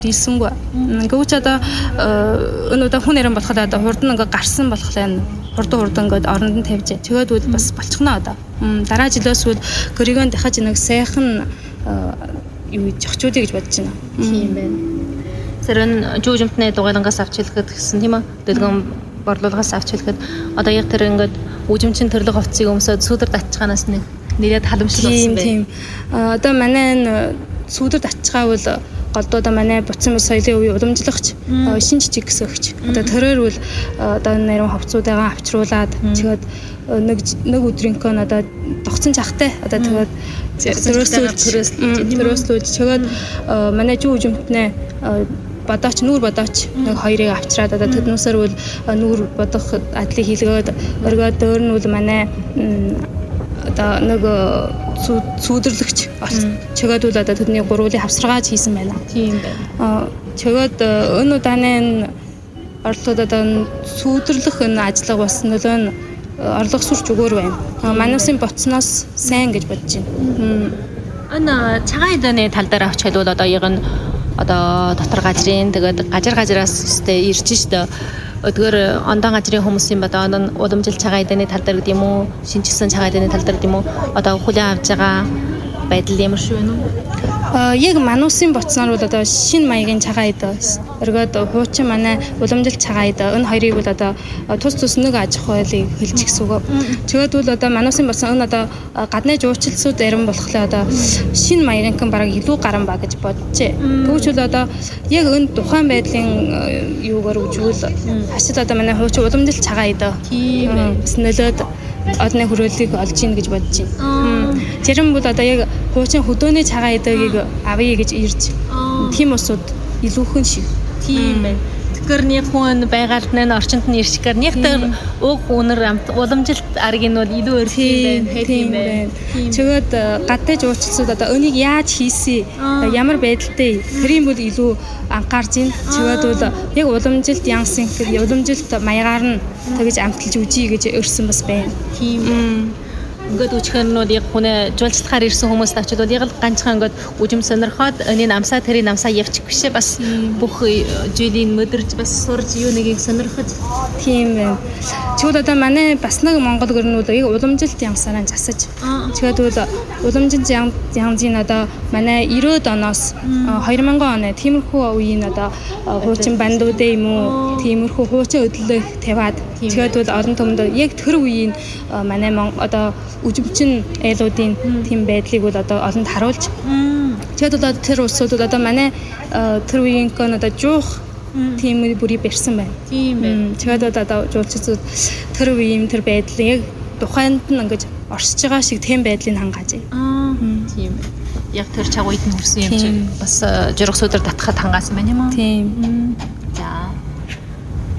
Ийсэнгүй. Гэвч одоо өнөөдөр хүн нэрэн болоход одоо хурд нь ингээ гарсан болохоор хурд ингээд оронд нь тавьж. Тэгээд үл бас болчихно одоо. Дараа жилээс үл Григон дахиж нэг сайхан юу жохчуудыг гэж бодож байна. Тийм байна. Зэрэн жүжимтний дугаарангаас авч хэлэхэд гэсэн тийм үү? Дэлгэн борлуулгаас авч хэлэхэд одоо яг тэр ингээд үжимчин төрлөх хувцсыг өмсөд сүүдэр татчиханаас нэг нэрээд халамжлал болсон байна. Тийм. Одоо манай сүүдэр татчихаа бол голдоо манай буцсан соёлын үе уламжлагч шин жижиг гэсэгч одоо тэрээр үл одоо нэрэн хувцсуудаа авчруулад тэгээд нэг өдрийнхөө одоо тогтсон чахтай одоо тэгээд төрөөслүүлж тэгээд манай жүү үжимтнээ бодооч нүүр бодооч нэг хоёрыг авчраад одоо тэднүүсээр үл нүүр бодох адлыг хийлгээд өргөө дөөр нь үл манай одоо нэг сүүдэрлэгч чигээд үл одоо тэдний гурвуулын хавсаргааж хийсэн байна. Тийм байна. Чигээд энэ удааны орлогод одоо сүүдэрлэх энэ ажлага бас нөлөө нь орлого сурч өгөр байна. Манайсын боцноос сайн гэж бодож байна. Энэ цагаан эдэний тал дээр авч хэлвэл одоо яг нь одоо дотор газрын тэгээд газраас өстэй ирж штэ. Өдгөр ондон газрын хүмүүсийн одоо уламжил цагаан эдэний тал дээр гэдэг юм уу? Шинжсэн цагаан эдэний тал дээр гэдэг юм уу? Одоо хүлээн авч байгаа байдал ямар шүү вэ? Яг мануусын боцноор бол одоо шинэ маягийн цагаан эдэ өргөд хуучин манай уламжил цагаан эдэ энэ хоёрыг бол одоо тус нэг аж ахуйлыг хэлж гисэн үг. Тэгээд бол одоо мануусын боцсон энэ одоо гадны жуулчлалсууд ярим болохлаа одоо шинэ маягийн бараг илүү гарan ба гэж боджээ. Тэгвэл одоо яг энэ тухайн байдлын юугаар үжвэл хашид одоо манай хуучин уламжил цагаан эдэ бас нөлөөд одны хөрөөллийг олж ийн гэж бодож байна. Зарим бол одоо яг хуучин хөдөөний цагаан эдэгийг авъя гэж ирж тийм усуд илүүхэн шиг. Тийм байна. Тэгэхээр нэг хүн байгальд нь орчинд нь ирчихээр нэг тэр уг үнэр уламжилт аргийн бол илүү өрхий байна. Тийм байна. Тэгээд гадтай жуулчлалсууд одоо өнийг яаж хийсэн ямар байдалтай тэрийн бол илүү анхаарч ийн. Тэгээд бол яг уламжилт янсын гэдэг уламжилт маягаар нь тэгж амталж үжий гэж өрсөн бас байна. Тийм. Ингээд үчхээр нь бол яг хүнээ жуулчлахаар ирсэн хүмүүст авчид бол яг л ганцхан ингээд үжим сонирхоод энэ намсаа тэрийн намсаа явчих бишээ бас бүх жилийн мөдөрж бас сурж юу нэгийг сонирхож тийм байна. Чигүүд одоо манай бас нэг Монгол гэрнүүд яг уламжилт янсаараа засаж. Тэгээд бол уламжилт янзын одоо манай 90-ад оноос 2000 оны тиймэрхүү үеийн одоо хуучин бандуудын юм уу тиймэрхүү хуучин өдлөө тавиад тэгээд бол олон түмэнд яг тэр үеийн манай одоо үжимчин айлуудын тийм байдлыг бол одоо олонд харуулж. Тэгээд бол тэр улсууд одоо манай тэр үеийн кон одоо жуух тийм бүрийг барьсан байна. Тийм байна. Тэгээд одоо жуулчдууд тэр үеийн тэр байдлыг яг тухайнд нь ингэж оршиж байгаа шиг тийм байдлыг хангааж. Тийм. Яг тэр чаг үед нь хүрсэн юм чи бас жураг сүдэр татхад хангаасан байна юм уу? Тийм. За